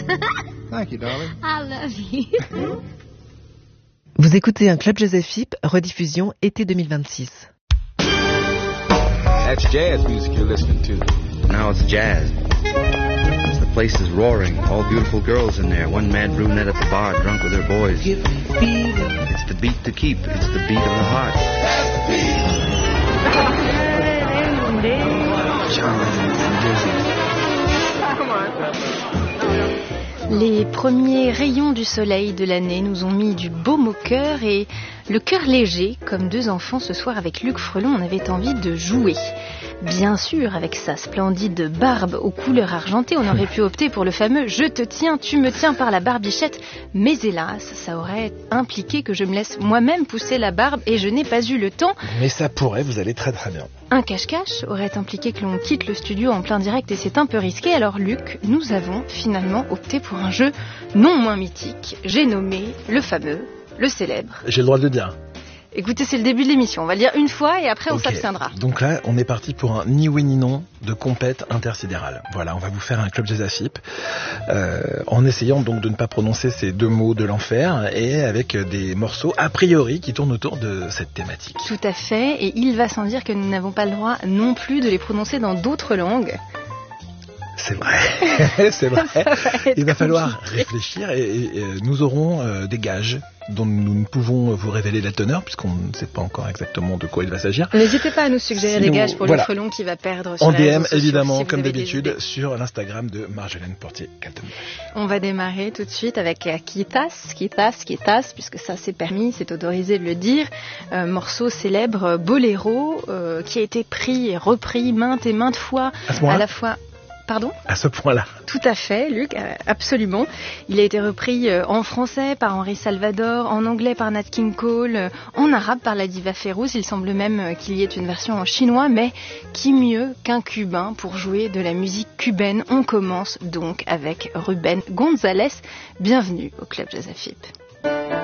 Thank you, darling. I love you. Vous écoutez un Club Jazz FIP, rediffusion été 2026. That's jazz music you're listening to. Now it's jazz. The place is roaring. All beautiful girls in there. One mad brunette at the bar, drunk with her boys. It's the beat to keep. It's the beat of the heart. Les premiers rayons du soleil de l'année nous ont mis du baume au cœur et le cœur léger, comme deux enfants ce soir avec Luc Frelon, on avait envie de jouer. Bien sûr, avec sa splendide barbe aux couleurs argentées, on aurait pu opter pour le fameux « Je te tiens, tu me tiens par la barbichette », mais hélas, ça aurait impliqué que je me laisse moi-même pousser la barbe et je n'ai pas eu le temps. Mais ça pourrait, vous allez très très bien. Un cache-cache aurait impliqué que l'on quitte le studio en plein direct et c'est un peu risqué. Alors Luc, nous avons finalement opté pour un jeu non moins mythique. J'ai nommé le fameux, le célèbre. J'ai le droit de le dire. Écoutez, c'est le début de l'émission. On va le dire une fois et après on s'abstiendra. Donc là, on est parti pour un ni oui ni non de compète intersidérale. Voilà, on va vous faire un Club Jazz FIP en essayant donc de ne pas prononcer ces deux mots de l'enfer et avec des morceaux a priori qui tournent autour de cette thématique. Tout à fait. Et il va sans dire que nous n'avons pas le droit non plus de les prononcer dans d'autres langues. C'est vrai, c'est vrai. Il va falloir réfléchir et nous aurons des gages dont nous ne pouvons vous révéler la teneur puisqu'on ne sait pas encore exactement de quoi il va s'agir. N'hésitez pas à nous suggérer des gages pour voilà. le frelon qui va perdre sur en les DM réseaux sociaux, évidemment si comme d'habitude sur l'Instagram de Marjolaine Portier-Calton. On va démarrer tout de suite avec Quitas, puisque ça c'est permis, c'est autorisé de le dire, morceau célèbre boléro qui a été pris et repris maintes et maintes fois à la fois. Pardon ? À ce point-là. Tout à fait, Luc, absolument. Il a été repris en français par Henri Salvador, en anglais par Nat King Cole, en arabe par la diva Férouz. Il semble même qu'il y ait une version en chinois, mais qui mieux qu'un cubain pour jouer de la musique cubaine ? On commence donc avec Rubén González. Bienvenue au Club Jazz FIP.